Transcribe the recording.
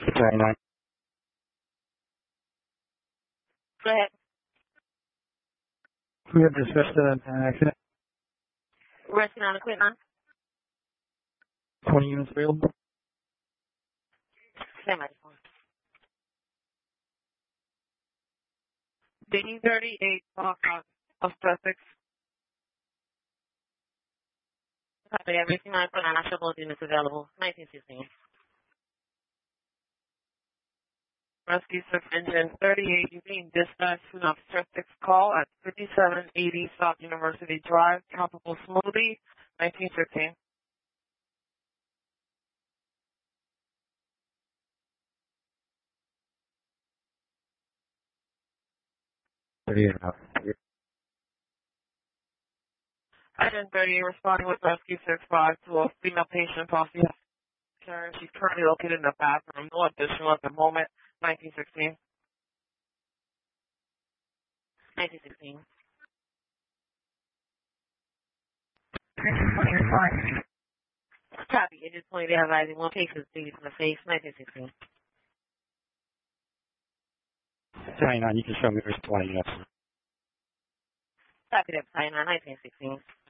29. Go ahead. We have discussed an accident. Resting on equipment. 20 units available. Same as one. D38 of Sussex. Copy everything on equipment. I show both units available. 1916. Rescue Surf Engine 38, you being dispatched to an Officer 6 call at 5780 South University Drive, Tropical Smoothie, 1916. Agent 38 responding with Rescue 65 to a female patient off the insurance. She's currently located in the bathroom. No additional at the moment. 1916. 1916. Copy. Agent 20, they have advising one patient bleeding from the face. 1916. 29, you can show me there's 20 units. Copy that. 1916.